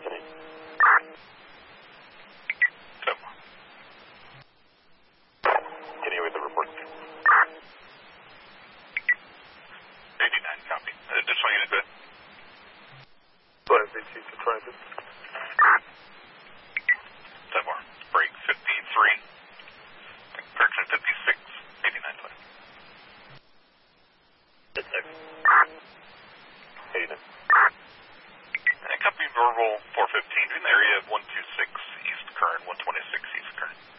So, continue with the report. 89, copy. Additional unit, good. Flight VT to transit. 10 more. Break 53. Correction 56. 89, flight. 89. And copy verbal 415 in the area of 126 east current, 126 east current.